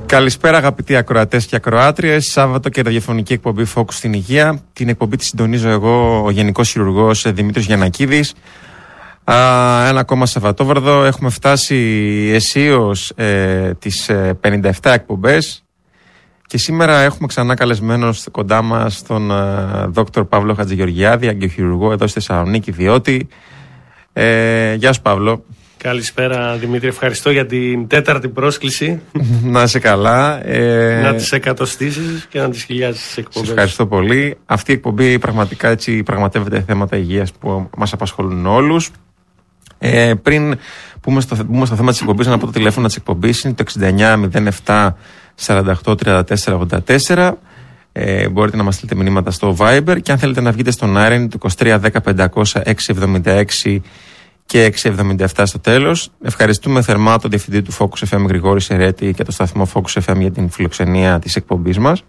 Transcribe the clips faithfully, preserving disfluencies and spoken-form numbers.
Καλησπέρα αγαπητοί ακροατές και ακροάτριες. Σάββατο και ραδιοφωνική εκπομπή Focus στην Υγεία. Την εκπομπή τη συντονίζω εγώ, ο Γενικός Χειρουργός Δημήτρης Γιαννακίδης. Α, ένα ακόμα Σαββατόβραδο. Έχουμε φτάσει αισίως ε, τις ε, πενήντα επτά εκπομπές. Και σήμερα έχουμε ξανά καλεσμένο κοντά μας τον ε, δόκτωρ Παύλο Χατζηγεωργιάδη, αγγειοχειρουργό εδώ στη Θεσσαλονίκη, διότι. Ε, γεια σου Παύλο. Καλησπέρα Δημήτρη, ευχαριστώ για την τέταρτη πρόσκληση. Να είσαι καλά. Ε... Να τις εκατοστήσεις και να τις χιλιάσεις τις εκπομπές. Σας ευχαριστώ πολύ. Αυτή η εκπομπή πραγματικά έτσι πραγματεύεται θέματα υγείας που μας απασχολούν όλους. Ε, πριν πούμε στο, πούμε στο θέμα της εκπομπής, να πω το τηλέφωνο της εκπομπής είναι το εξήντα εννιά μηδέν επτά σαράντα οκτώ τριάντα τέσσερα ογδόντα τέσσερα. Ε, μπορείτε να μας στείλετε μηνύματα στο Viber και αν θέλετε να βγείτε στον αέρα είναι το είκοσι τρία δέκα πεντακόσια εξακόσια εβδομήντα έξι και εξακόσια εβδομήντα επτά στο τέλος. Ευχαριστούμε θερμά τον διευθυντή του Focus εφ εμ Γρηγόρη Σερέτη και το σταθμό Focus εφ εμ για την φιλοξενία της εκπομπής μας.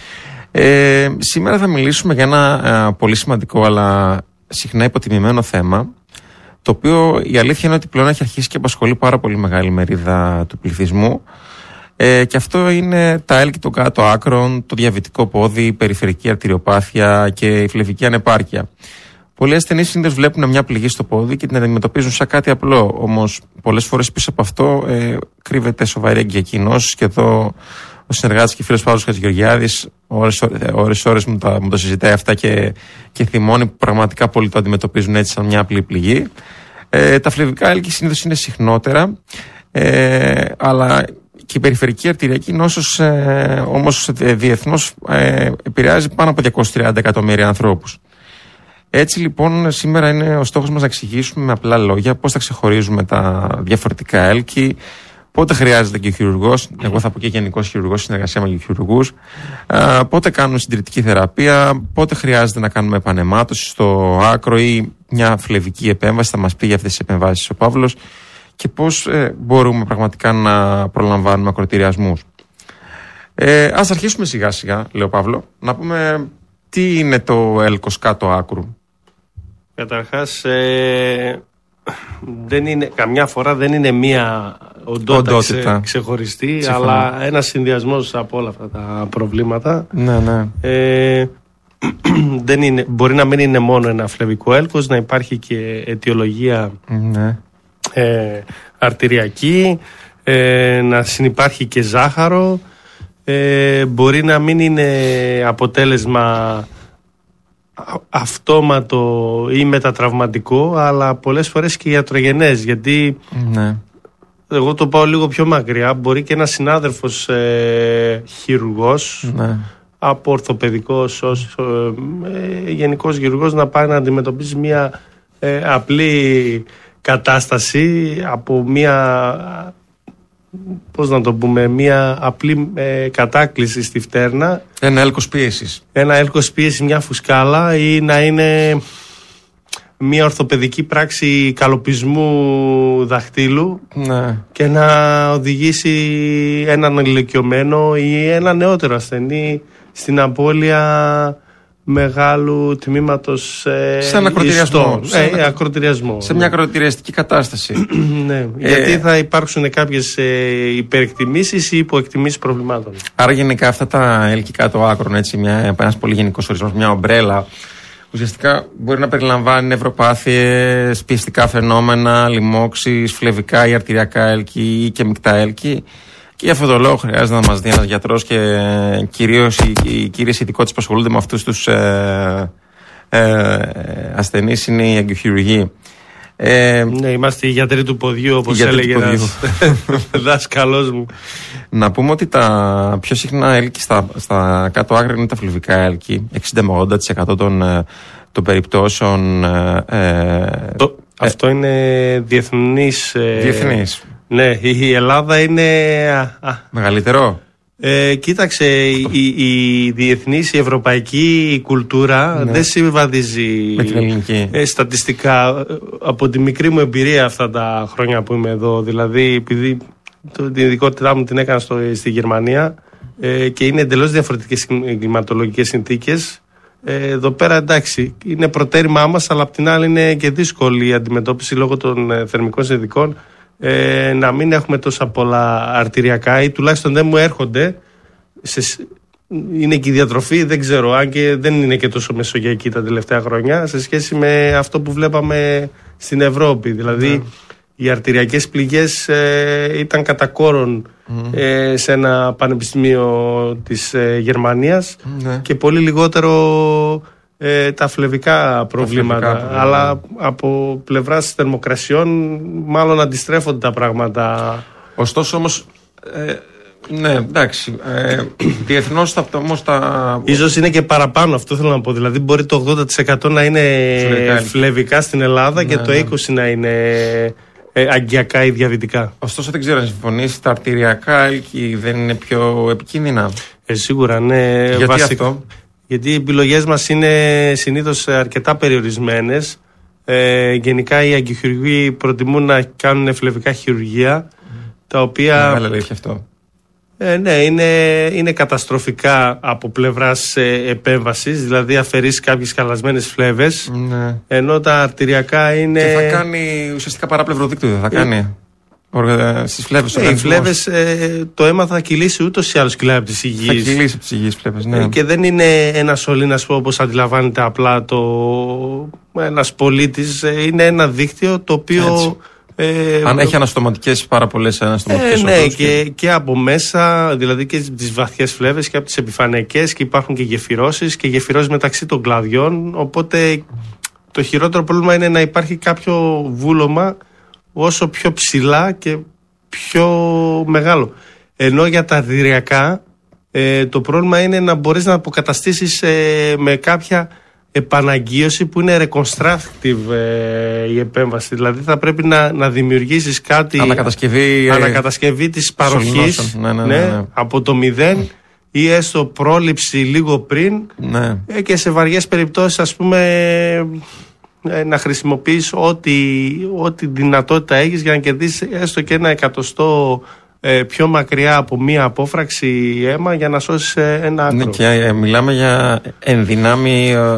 Ε, σήμερα θα μιλήσουμε για ένα ε, πολύ σημαντικό αλλά συχνά υποτιμημένο θέμα, το οποίο η αλήθεια είναι ότι πλέον έχει αρχίσει και απασχολεί πάρα πολύ μεγάλη μερίδα του πληθυσμού. Ε, και αυτό είναι τα έλκη των κάτω άκρων, το διαβητικό πόδι, η περιφερική αρτηριοπάθεια και η φλεβική ανεπάρκεια. Πολλοί ασθενείς συνήθως βλέπουν μια πληγή στο πόδι και την αντιμετωπίζουν σαν κάτι απλό. Όμως, πολλές φορές πίσω από αυτό ε, κρύβεται σοβαρή εγκυακή νόσης. Και εδώ ο συνεργάτης και φίλος Παύλος Χατζηγεωργιάδης, ώρες-ώρες μου, μου το συζητάει αυτά και, και θυμώνει που πραγματικά πολλοί το αντιμετωπίζουν έτσι σαν μια απλή πληγή. Ε, τα φλεβικά έλκη συνήθως είναι συχνότερα, ε, αλλά και η περιφερική αρτηριακή νόσος ε, όμως ε, διεθνώς ε, επηρεάζει πάνω από διακόσια τριάντα εκατομμύρια ανθρώπους. Έτσι λοιπόν σήμερα είναι ο στόχος μας να εξηγήσουμε με απλά λόγια πώς θα ξεχωρίζουμε τα διαφορετικά έλκη, πότε χρειάζεται και ο χειρουργός, εγώ θα πω και γενικός χειρουργός, συνεργασία με χειρουργούς, πότε κάνουμε συντηρητική θεραπεία, πότε χρειάζεται να κάνουμε επαναιμάτωση στο άκρο ή μια φλεβική επέμβαση, θα μας πει για αυτές τις επεμβάσεις ο Παύλος, και πώς ε, μπορούμε πραγματικά να προλαμβάνουμε ακροτηριασμούς. Ε, ας αρχίσουμε σιγά σιγά, λέει ο Παύλο, να πούμε τι είναι το έλκος κάτω άκρου. Καταρχάς, ε, δεν είναι, καμιά φορά δεν είναι μία οντότητα, οντότητα. Ξε, ξεχωριστή, Συμφωνώ. αλλά ένας συνδυασμός από όλα αυτά τα προβλήματα. Ναι, ναι. Ε, δεν είναι, μπορεί να μην είναι μόνο ένα φλεβικό έλκος, να υπάρχει και αιτιολογία ναι. ε, αρτηριακή, ε, να συνυπάρχει και ζάχαρο. Ε, μπορεί να μην είναι αποτέλεσμα αυτόματο ή μετατραυματικό, αλλά πολλές φορές και ιατρογενές, γιατί ναι. εγώ το πάω λίγο πιο μακριά. Μπορεί και ένας συνάδελφος ε, χειρουργός, ναι. από ορθοπαιδικός ως ε, γενικός χειρουργός, να πάει να αντιμετωπίσει μια ε, απλή κατάσταση από μια, πώς να το πούμε, μια απλή ε, κατάκληση στη φτέρνα. Ένα έλκος πίεσης. Ένα έλκος πίεσης, μια φουσκάλα, ή να είναι μια ορθοπαιδική πράξη καλοπισμού δαχτύλου, ναι. και να οδηγήσει έναν ηλικιωμένο ή ένα νεότερο ασθενή στην απώλεια μεγάλου τμήματος ε, σε ένα ακροτηριασμό. Σε, ε, ακροτηριασμό. Σε μια ακροτηριαστική κατάσταση. Ναι, ε, γιατί θα υπάρξουν κάποιες ε, υπερεκτιμήσεις ή υποεκτιμήσεις προβλημάτων. Άρα γενικά αυτά τα έλκη κάτω άκρων, έτσι, μια, ένας πολύ γενικός ορισμός, μια ομπρέλα, ουσιαστικά μπορεί να περιλαμβάνει νευροπάθειες, πιεστικά φαινόμενα, λοιμώξεις, φλεβικά ή αρτηριακά έλκη ή και μεικτά έλκη. Και για αυτόν τον λόγο χρειάζεται να μας δει ένας γιατρός και κυρίως οι, οι κύριες ειδικότητες που ασχολούνται με αυτούς τους ε, ε, ασθενείς είναι οι αγγειοχειρουργοί. Ε, ναι, είμαστε οι γιατροί του ποδιού, όπως έλεγε ένας δάσκαλός μου. Να πούμε ότι τα πιο συχνά έλκη στα, στα κάτω άκρα είναι τα φλεβικά έλκη, εξήντα με ογδόντα τοις εκατό των, των περιπτώσεων. Ε, Το, ε, αυτό είναι διεθνής. Ε, διεθνής. Ναι, η Ελλάδα είναι. Α, α. Μεγαλύτερο. Ε, κοίταξε, η, η διεθνής, η ευρωπαϊκή κουλτούρα, ναι, δεν συμβαδίζει με την ελληνική. Ε, στατιστικά. Από τη μικρή μου εμπειρία αυτά τα χρόνια που είμαι εδώ, δηλαδή επειδή το, την ειδικότητά μου την έκανα στο, στη Γερμανία ε, και είναι εντελώς διαφορετικές κλιματολογικές συνθήκες. Ε, εδώ πέρα εντάξει, είναι προτέρημά μας, αλλά απ' την άλλη είναι και δύσκολη η αντιμετώπιση λόγω των ε, θερμικών συνθήκων. ε, να μην έχουμε τόσα πολλά αρτηριακά ή τουλάχιστον δεν μου έρχονται. Σε, είναι και η διατροφή, δεν ξέρω, αν και δεν είναι και τόσο μεσογειακή τα τελευταία χρόνια σε σχέση με αυτό που βλέπαμε στην Ευρώπη. Δηλαδή, yeah. οι αρτηριακές πληγές ε, ήταν κατά κόρον mm. ε, σε ένα πανεπιστήμιο της ε, Γερμανίας mm. και πολύ λιγότερο ε, τα φλεβικά προβλήματα. Τα φλεβικά, αλλά yeah. από πλευράς θερμοκρασιών μάλλον αντιστρέφονται τα πράγματα. Ωστόσο όμως... Ε... Ναι, εντάξει. Ε, διεθνώς θα όμως τα. Ίσως είναι και παραπάνω, αυτό θέλω να πω. Δηλαδή, μπορεί το ογδόντα τοις εκατό να είναι φλεβικά, φλεβικά στην Ελλάδα, ναι, και το είκοσι τοις εκατό ναι. να είναι ε, αγκιακά ή διαβητικά. Ωστόσο, δεν ξέρω αν συμφωνείς, τα αρτηριακά άλκη δεν είναι πιο επικίνδυνα. Ε, σίγουρα, ναι. Γιατί βασικό, αυτό? Γιατί οι επιλογές μας είναι συνήθως αρκετά περιορισμένες. Ε, γενικά, οι αγκιοχειρουργοί προτιμούν να κάνουν φλεβικά χειρουργία, mm. τα οποία. Μεγάλη αλήθεια αυτό. Ε, ναι, είναι, είναι καταστροφικά από πλευράς ε, επέμβασης, δηλαδή αφαιρείς κάποιες χαλασμένες φλέβες, ναι. ενώ τα αρτηριακά είναι... Και θα κάνει ουσιαστικά παράπλευρο δίκτυο, δεν θα κάνει, ε, στις φλέβες. Ε, οι φλέβες, ε, το αίμα θα κυλήσει ούτως ή άλλως κυλάει από τις υγιείς. Θα κυλήσει από τις υγιείς φλέβες, ναι. Ε, και δεν είναι ένα σωλήνας που όπως αντιλαμβάνεται απλά το... ένας πολίτης, ε, είναι ένα δίκτυο το οποίο... Έτσι. Ε, Αν έχει αναστοματικές, πάρα πολλές αναστοματικές. Ε, ναι, και, και... και από μέσα, δηλαδή και τις βαθιές φλέβες και από τις επιφανειακές, και υπάρχουν και γεφυρώσεις και γεφυρώσεις μεταξύ των κλαδιών. Οπότε το χειρότερο πρόβλημα είναι να υπάρχει κάποιο βούλωμα όσο πιο ψηλά και πιο μεγάλο. Ενώ για τα αρτηριακά ε, το πρόβλημα είναι να μπορείς να αποκαταστήσεις ε, με κάποια επαναγκίωση που είναι reconstructive ε, η επέμβαση. Δηλαδή θα πρέπει να, να δημιουργήσεις κάτι, ανακατασκευή, ανακατασκευή της παροχής, ναι, ναι, ναι, ναι, ναι. από το μηδέν ή έστω πρόληψη λίγο πριν, ναι. ε, και σε βαριές περιπτώσεις, ας πούμε, ε, να χρησιμοποιείς ό,τι, ό,τι δυνατότητα έχεις για να κερδίσεις έστω και ένα εκατοστό ε, πιο μακριά από μία απόφραξη αίμα για να σώσεις ε, ένα άκρο. Ναι, και ε, μιλάμε για ενδυνάμει ε,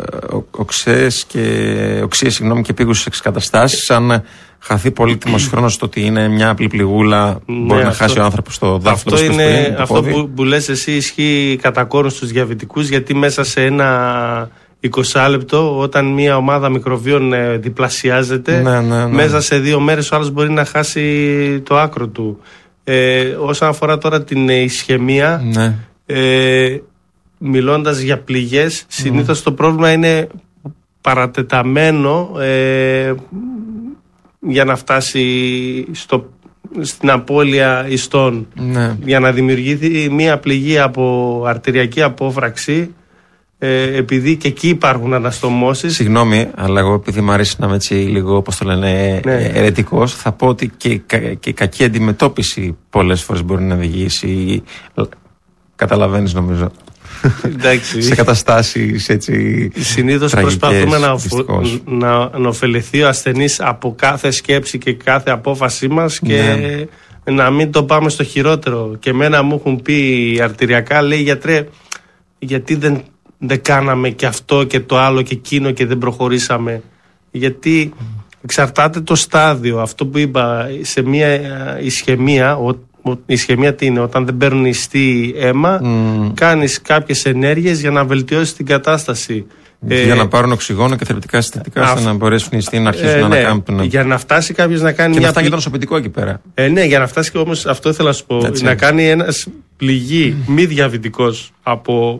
οξές και οξίες, συγγνώμη, και επίγουσες εξκαταστάσεις. Αν χαθεί πολύτιμος χρόνος στο ότι είναι μια απλή πληγούλα, ναι, μπορεί αυτό, να χάσει ο άνθρωπος το δάχτυλο. Αυτό, είναι, πριν, αυτό που, που λες εσύ ισχύει κατά κόρον στους διαβητικούς, γιατί μέσα σε ένα είκοσι λεπτό, όταν μια ομάδα μικροβίων ε, διπλασιάζεται, ναι, ναι, ναι. μέσα σε δύο μέρες ο άλλος μπορεί να χάσει το άκρο του. Ε, όσον αφορά τώρα την ισχυμία, ναι. ε, μιλώντας για πληγές, συνήθως mm. το πρόβλημα είναι παρατεταμένο ε, για να φτάσει στο, στην απώλεια ιστών. Ναι. Για να δημιουργηθεί μια πληγή από αρτηριακή απόφραξη, ε, επειδή και εκεί υπάρχουν αναστομώσεις. Συγγνώμη, αλλά εγώ επειδή μου αρέσει να είμαι έτσι λίγο, όπως το λένε, ναι. ερετικός, θα πω ότι και, και κακή αντιμετώπιση πολλές φορές μπορεί να οδηγήσει. Καταλαβαίνεις, νομίζω. Εντάξει. Σε καταστάσεις έτσι. Συνήθως προσπαθούμε να, να, να ωφεληθεί ο ασθενής από κάθε σκέψη και κάθε απόφασή μας, και ναι. να μην το πάμε στο χειρότερο. Και εμένα μου έχουν πει αρτηριακά, λέει, γιατρέ, γιατί δεν, δεν κάναμε και αυτό και το άλλο και εκείνο και δεν προχωρήσαμε? Γιατί εξαρτάται το στάδιο. Αυτό που είπα, σε μια ισχυμία, η ισχυμία τι είναι? Όταν δεν παίρνει ιστή αίμα, mm. κάνεις κάποιες ενέργειες για να βελτιώσεις την κατάσταση. Για ε, να πάρουν οξυγόνο και θρεπτικά συστατικά, ώστε να μπορέσουν οι ιστοί να αρχίσουν ε, να ναι, ανακάμπτουν. Για να φτάσει κάποιος να κάνει. Και μια να φτάνει και το νοσοποιητικό εκεί πέρα. Ε, ναι, για να φτάσει και όμως, αυτό ήθελα να σου πω, έτσι, να κάνει ένας πληγή mm. μη διαβητικός από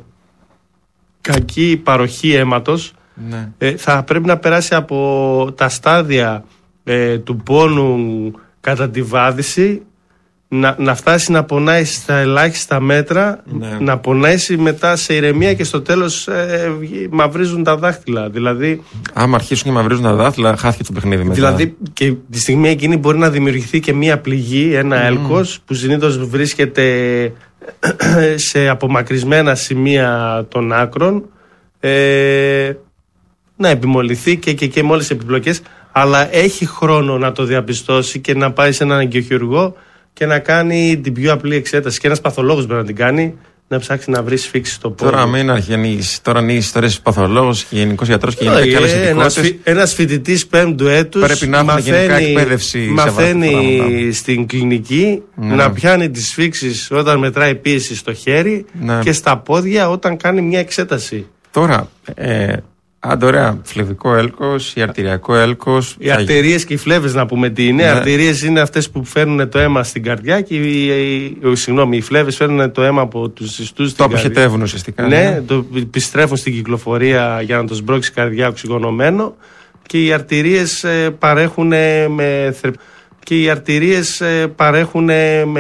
κακή παροχή αίματος, ναι. ε, θα πρέπει να περάσει από τα στάδια ε, του πόνου κατά τη βάδιση, να, να φτάσει να πονάει στα ελάχιστα μέτρα, ναι. να πονάει μετά σε ηρεμία και στο τέλος ε, μαυρίζουν τα δάχτυλα. Δηλαδή, άμα αρχίσουν και μαυρίζουν τα δάχτυλα, χάθηκε το παιχνίδι μετά. Δηλαδή και τη στιγμή εκείνη μπορεί να δημιουργηθεί και μία πληγή, ένα mm. έλκος που συνήθως βρίσκεται σε απομακρυσμένα σημεία των άκρων, ε, να επιμολυθεί και, και, και με όλες τις επιπλοκές, αλλά έχει χρόνο να το διαπιστώσει και να πάει σε έναν αγκιοχειρουργό και να κάνει την πιο απλή εξέταση. Και ένας παθολόγος μπορεί να την κάνει, να ψάξει να βρει σφίξη στο πόδι. Τώρα μην αρχίσει, τώρα είναι ιστορίες παθολόγος, γενικός γιατρός και γενικά και άλλες ειδικότητες. Ένας φοιτητής πέμπτου έτους πρέπει να μαθαίνει, γενικά εκπαίδευση μαθαίνει στην κλινική ναι. να πιάνει τις σφίξεις όταν μετράει πίεση στο χέρι ναι. και στα πόδια όταν κάνει μια εξέταση. Τώρα, ε, άντε ωραία, φλεβικό έλκος ή αρτηριακό έλκος. Οι αρτηρίες και οι φλέβες να πούμε τι είναι. Οι ναι. αρτηρίες είναι αυτές που φέρνουν το αίμα στην καρδιά και οι, οι, οι, συγγνώμη, οι φλέβες φέρνουν το αίμα από τους ιστούς στην καρδιά. Το αποχετεύουν ουσιαστικά. Ναι, ναι, το επιστρέφουν στην κυκλοφορία για να το σμπρώξει η καρδιά οξυγονωμένο και οι αρτηρίες ε, παρέχουν με, και οι αρτηρίες, ε, παρέχουν με